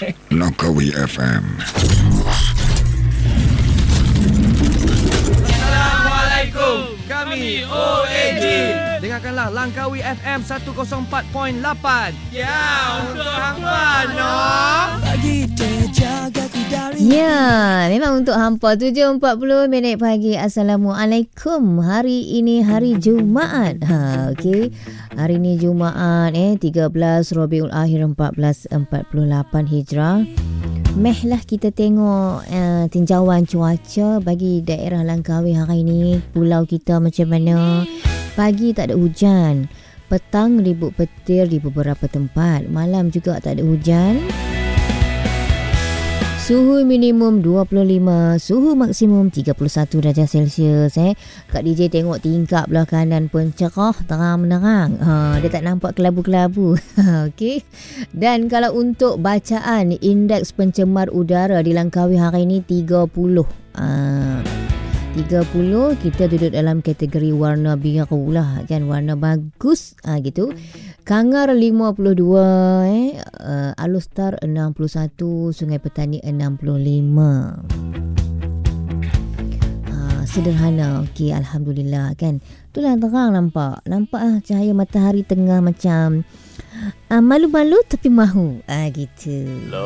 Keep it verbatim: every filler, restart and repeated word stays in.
Langkawi F M. Assalamualaikum. Kami O A G. Dengarkanlah Langkawi F M seratus empat perpuluhan lapan. Ya, untuk hangpa, no. Bagi terjagaku dari Ya, memang untuk hampa. Tujuh empat puluh minit pagi. Assalamualaikum. Hari ini hari Jumaat. Ha, okey. Hari ini Jumaat eh tiga belas Rabiul Akhir empat belas empat puluh lapan Hijrah. Mehlah kita tengok uh, tinjauan cuaca bagi daerah Langkawi hari ini. Pulau kita macam mana? Pagi tak ada hujan. Petang ribut petir di beberapa tempat. Malam juga tak ada hujan. Suhu minimum dua puluh lima, suhu maksimum tiga puluh satu darjah Celsius. Eh. Kak D J tengok tingkap belah kanan pun cerah, terang-menerang. Ha, dia tak nampak kelabu-kelabu. Okey. Dan kalau untuk bacaan indeks pencemar udara di Langkawi hari ini tiga puluh. Ha, tiga puluh kita duduk dalam kategori warna biru lah kan, warna bagus ah ha, gitu. Kangar lima puluh dua, eh uh, Alustar enam puluh satu, Sungai Petani enam puluh lima. Ha, sederhana. Okey, alhamdulillah kan. Itulah terang nampak. Nampak ah cahaya matahari tengah macam uh, malu-malu tapi mahu. Ah gitu.